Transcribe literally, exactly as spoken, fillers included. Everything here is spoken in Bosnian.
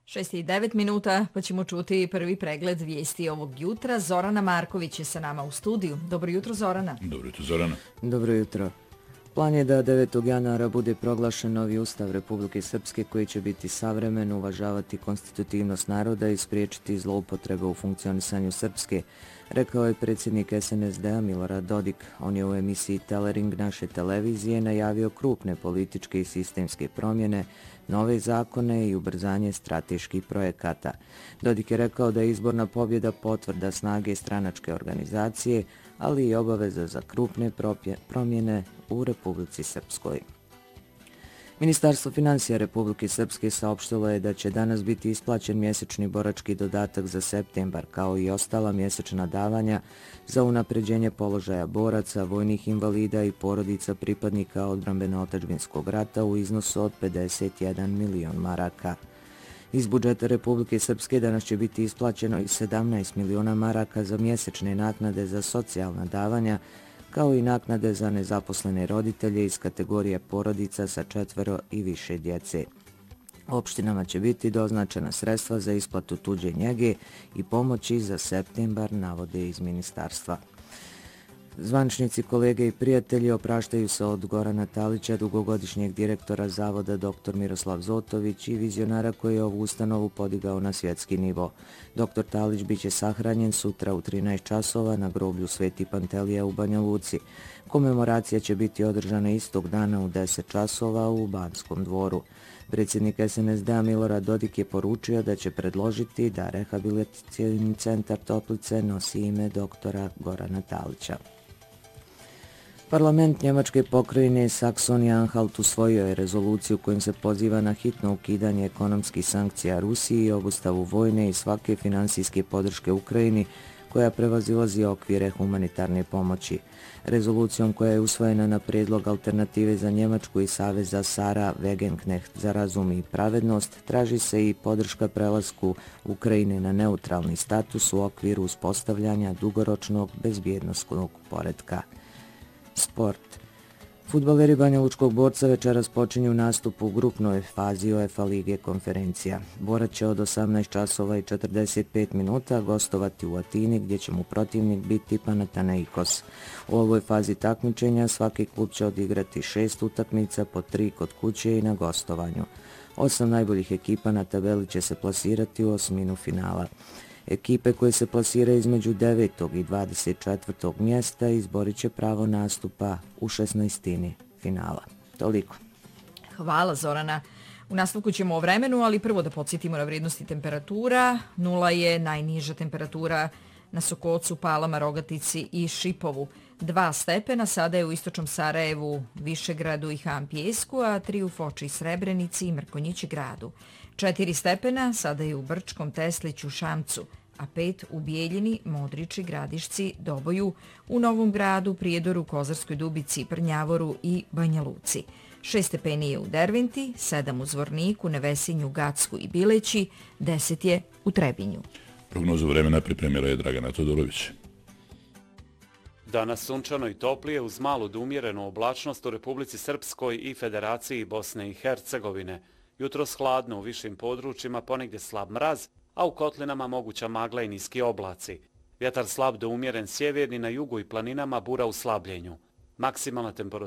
šest i devet minuta, pa ćemo čuti prvi pregled vijesti ovog jutra. Zorana Marković je sa nama u studiju. Dobro jutro, Zorana. Dobro jutro, Zorana. Dobro jutro. Plan je da devetog januara bude proglašen novi ustav Republike Srpske koji će biti savremen, uvažavati konstitutivnost naroda i spriječiti zloupotrebe u funkcionisanju Srpske, rekao je predsjednik es en es de-a Milorad Dodik. On je u emisiji Telering naše televizije najavio krupne političke i sistemske promjene, nove zakone i ubrzanje strateških projekata. Dodik je rekao da je izborna pobjeda potvrda snage stranačke organizacije, ali i obaveza za krupne promjene u Republici Srpskoj. Ministarstvo financija Republike Srpske saopštilo je da će danas biti isplaćen mjesečni borački dodatak za septembar, kao i ostala mjesečna davanja za unapređenje položaja boraca, vojnih invalida i porodica pripadnika odbrambeno-otadžbinskog rata u iznosu od pedeset jedan milion maraka. Iz budžeta Republike Srpske danas će biti isplaćeno i sedamnaest miliona maraka za mjesečne naknade za socijalna davanja, kao i naknade za nezaposlene roditelje iz kategorije porodica sa četvero i više djece. Opštinama će biti doznačena sredstva za isplatu tuđe njege i pomoći za septembar, navode iz ministarstva. Zvaničnici, kolege i prijatelji opraštaju se od Gorana Talića, dugogodišnjeg direktora zavoda doktor Miroslav Zotović i vizionara koji je ovu ustanovu podigao na svjetski nivo. doktor Talić biće sahranjen sutra u trinaest časova na groblju Sveti Pantelija u Banja Luci. Komemoracija će biti održana istog dana u deset časova u Banskom dvoru. Predsjednik es en es de-a Milorad Dodik je poručio da će predložiti da rehabilitacioni centar Toplice nosi ime doktora Gorana Talića. Parlament Njemačke pokrajine Saksonija-Anhalt usvojio je rezoluciju kojim se poziva na hitno ukidanje ekonomskih sankcija Rusiji i obustavu vojne i svake finansijske podrške Ukrajini koja prevazilazi okvire humanitarne pomoći. Rezolucijom koja je usvojena na prijedlog Alternative za Njemačku i Saveza Sara Wegenknecht za razum i pravednost, traži se i podrška prelasku Ukrajine na neutralni status u okviru uspostavljanja dugoročnog bezbjednosnog poretka. Sport. Fudbaleri Banja Lučkog Borca večeras počinju nastup u grupnoj fazi UEFA Lige konferencija. Borac će od osamnaest časova i četrdeset pet minuta gostovati u Atini gdje će mu protivnik biti Panathinaikos. U ovoj fazi takmičenja svaki klub će odigrati šest utakmica, po tri kod kuće i na gostovanju. Osam najboljih ekipa na tabeli će se plasirati u osminu finala. Ekipe koje se plasiraju između devetog i dvadeset četvrtog mjesta izborit će pravo nastupa u šesnaestini finala. Toliko. Hvala, Zorana. U nastavku ćemo o vremenu, ali prvo da podsjetimo na vrijednosti temperatura. Nula je najniža temperatura na Sokocu, Palama, Rogatici i Šipovu. Dva stepena sada je u istočnom Sarajevu, Višegradu i Han Pijesku, a tri u Foči, Srebrenici i Mrkonjić gradu. Četiri stepena sada je u Brčkom, Tesliću, Šamcu, a pet u Bijeljini, Modriči, Gradišci, Doboju, u Novom Gradu, Prijedoru, Kozarskoj Dubici, Prnjavoru i Banja Luci. Šest stepeni je u Derventi, sedam u Zvorniku, Nevesinju, Gacku i Bileći, deset je u Trebinju. Prognozu vremena pripremila je Dragana Todorović. Danas sunčano i toplije uz malu do umjerenu oblačnost u Republici Srpskoj i Federaciji Bosne i Hercegovine. Jutros hladno u višim područjima, ponegdje slab mraz, a u kotlinama moguća magla i niski oblaci. Vjetar slab do umjeren sjeverni, na jugu i planinama bura u slabljenju. Maksimalna temperatura